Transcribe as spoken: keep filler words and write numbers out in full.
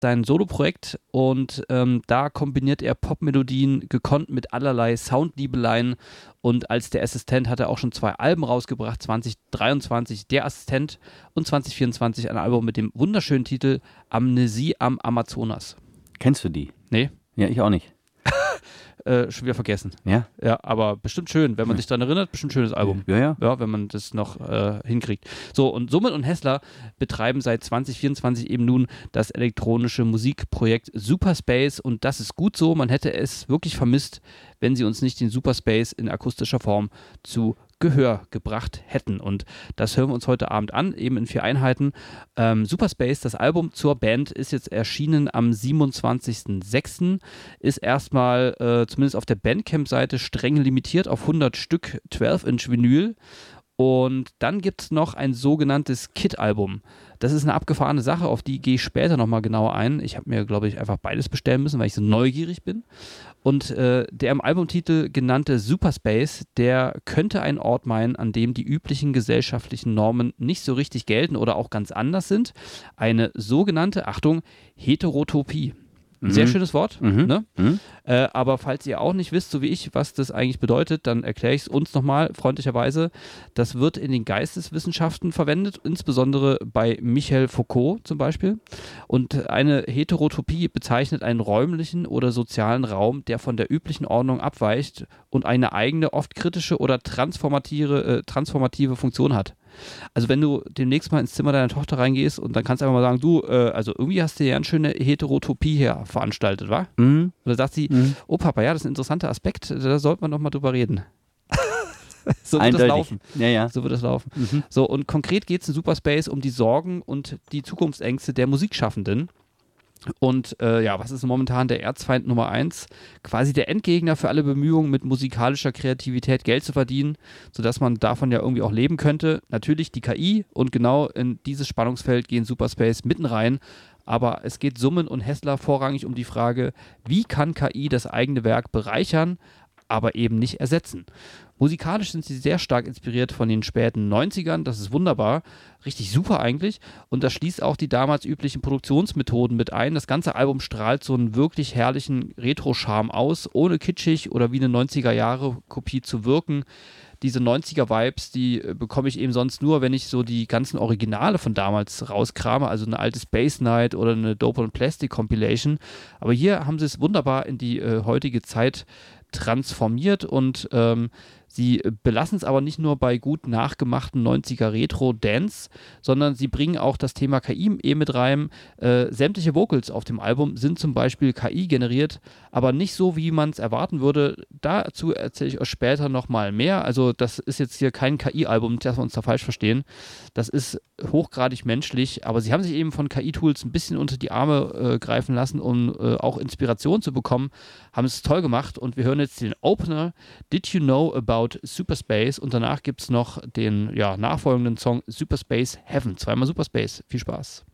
sein Soloprojekt und ähm, da kombiniert er Popmelodien gekonnt mit allerlei Soundliebeleien und als der Assistent hat er auch schon zwei Alben rausgebracht, zwanzig dreiundzwanzig Der Assistent und zwanzig vierundzwanzig ein Album mit dem wunderschönen Titel Amnesie am Amazonas. Kennst du die? Nee. Ja, ich auch nicht. Äh, schon wieder vergessen. Ja? Ja, aber bestimmt schön, wenn man sich daran erinnert, bestimmt schönes Album. Ja, ja. Ja, wenn man das noch äh, hinkriegt. So, und Summen und Hessler betreiben seit zwanzig vierundzwanzig eben nun das elektronische Musikprojekt Superspace und das ist gut so. Man hätte es wirklich vermisst, wenn sie uns nicht den Superspace in akustischer Form zu Gehör gebracht hätten. Und das hören wir uns heute Abend an, eben in vier Einheiten. Ähm, Superspace, das Album zur Band, ist jetzt erschienen am siebenundzwanzigsten sechsten Ist erstmal, äh, zumindest auf der Bandcamp-Seite, streng limitiert auf hundert Stück zwölf Inch Vinyl. Und dann gibt es noch ein sogenanntes Kit-Album. Das ist eine abgefahrene Sache, auf die gehe ich später nochmal genauer ein. Ich habe mir, glaube ich, einfach beides bestellen müssen, weil ich so neugierig bin. Und äh, der im Albumtitel genannte Superspace, der könnte ein Ort meinen, an dem die üblichen gesellschaftlichen Normen nicht so richtig gelten oder auch ganz anders sind. Eine sogenannte, Achtung, Heterotopie. Ein sehr schönes Wort, Mhm. ne? Mhm. Äh, aber falls ihr auch nicht wisst, so wie ich, was das eigentlich bedeutet, dann erkläre ich es uns nochmal freundlicherweise. Das wird in den Geisteswissenschaften verwendet, insbesondere bei Michel Foucault zum Beispiel. Und eine Heterotopie bezeichnet einen räumlichen oder sozialen Raum, der von der üblichen Ordnung abweicht und eine eigene, oft kritische oder transformative, äh, transformative Funktion hat. Also wenn du demnächst mal ins Zimmer deiner Tochter reingehst und dann kannst du einfach mal sagen, du, äh, also irgendwie hast du ja eine schöne Heterotopie hier veranstaltet, wa? Mhm. Oder sagt sie, Mhm. oh Papa, ja, das ist ein interessanter Aspekt, da sollte man noch mal drüber reden. So wird Eindeutig. das laufen. Ja, ja. So wird das laufen. Mhm. So, und konkret geht es in Superspace um die Sorgen und die Zukunftsängste der Musikschaffenden. Und äh, ja, was ist momentan der Erzfeind Nummer eins? Quasi der Endgegner für alle Bemühungen, mit musikalischer Kreativität Geld zu verdienen, sodass man davon ja irgendwie auch leben könnte. Natürlich die K I und genau in dieses Spannungsfeld gehen Superspace mitten rein. Aber es geht Summen und Hessler vorrangig um die Frage, wie kann K I das eigene Werk bereichern, aber eben nicht ersetzen. Musikalisch sind sie sehr stark inspiriert von den späten neunzigern, das ist wunderbar, richtig super eigentlich und das schließt auch die damals üblichen Produktionsmethoden mit ein. Das ganze Album strahlt so einen wirklich herrlichen Retro-Charme aus, ohne kitschig oder wie eine neunziger-Jahre-Kopie zu wirken. Diese neunziger-Vibes, die äh, bekomme ich eben sonst nur, wenn ich so die ganzen Originale von damals rauskrame, also eine alte Space Night oder eine Dope and Plastic Compilation. Aber hier haben sie es wunderbar in die äh, heutige Zeit transformiert und ähm, sie belassen es aber nicht nur bei gut nachgemachten neunziger Retro-Dance, sondern sie bringen auch das Thema K I eh mit rein. Äh, sämtliche Vocals auf dem Album sind zum Beispiel K I generiert, aber nicht so, wie man es erwarten würde. Dazu erzähle ich euch später nochmal mehr. Also das ist jetzt hier kein K I-Album, dass wir uns da falsch verstehen. Das ist hochgradig menschlich, aber sie haben sich eben von K I-Tools ein bisschen unter die Arme äh, greifen lassen, um äh, auch Inspiration zu bekommen. Haben es toll gemacht und wir hören jetzt den Opener Did You Know About Superspace und danach gibt es noch den ja, nachfolgenden Song Superspace Heaven. Zweimal Superspace. Viel Spaß.